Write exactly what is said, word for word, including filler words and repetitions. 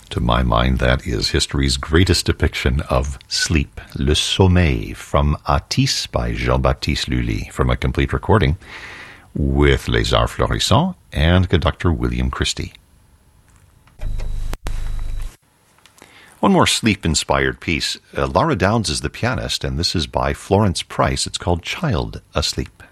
To my mind, that is history's greatest depiction of sleep, Le Sommeil, from Atis by Jean-Baptiste Lully, from a complete recording with Les Arts Florissants and conductor William Christie. One more sleep-inspired piece. Uh, Laura Downs is the pianist, and this is by Florence Price. It's called Child Asleep.